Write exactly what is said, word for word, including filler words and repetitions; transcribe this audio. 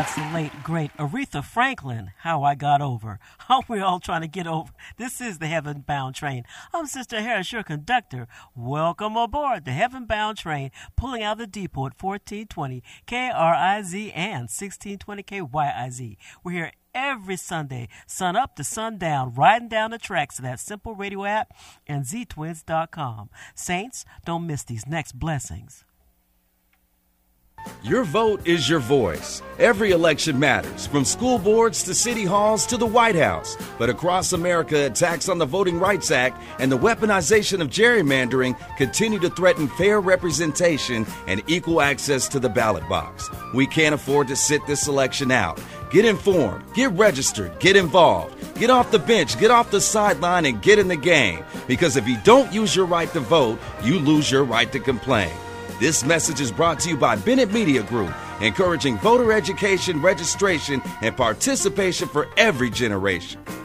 That's the late, great Aretha Franklin, How I Got Over. How we all trying to get over. This is the Heaven Bound Train. I'm Sister Harris, your conductor. Welcome aboard the Heaven Bound Train, pulling out of the depot at fourteen twenty K R I Z and sixteen twenty K Y I Z. We're here every Sunday, sun up to sundown, riding down the tracks of that simple radio app and z twins dot com. Saints, don't miss these next blessings. Your vote is your voice. Every election matters, from school boards to city halls to the White House. But across America, attacks on the Voting Rights Act and the weaponization of gerrymandering continue to threaten fair representation and equal access to the ballot box. We can't afford to sit this election out. Get informed, get registered, get involved. Get off the bench, get off the sideline, and get in the game. Because if you don't use your right to vote, you lose your right to complain. This message is brought to you by Bennett Media Group, encouraging voter education, registration, and participation for every generation.